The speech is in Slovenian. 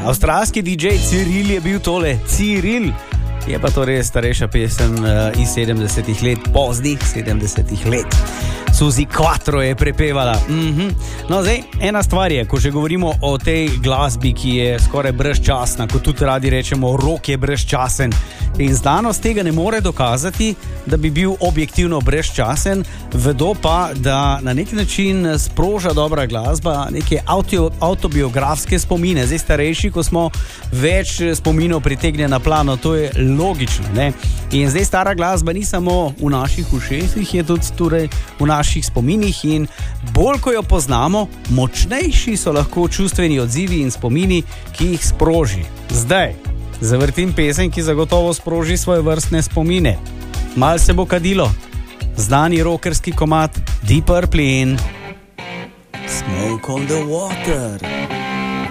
Avstralski DJ Cyril je bil tole. Cyril. Je pa to res starejša pesem iz 70-ih let, poznih 70-ih let. Suzi Quattro je prepevala. No, zdaj, ena stvar je, ko že govorimo o tej glasbi, ki je skoraj brezčasna, ko tudi radi rečemo, rock je brezčasen. In znanost tega ne more dokazati, da bi bil objektivno brezčasen, vedo pa, da na nek način sproža dobra glasba neke autobiografske spomine. Zdaj starejši, ko smo več spominov pritegne na plano, to je logično, ne? In zdaj stara glasba ni samo v naših ušesih, je tudi v naših spominih in bolj, ko jo poznamo, močnejši so lahko čustveni odzivi in spomini, ki jih sproži. Zdaj zavrtim pesem, ki zagotovo sproži svoje vrstne spomine. Mal se bo kadilo. Znani rockerski komad Deep Purple in Smoke on the Water.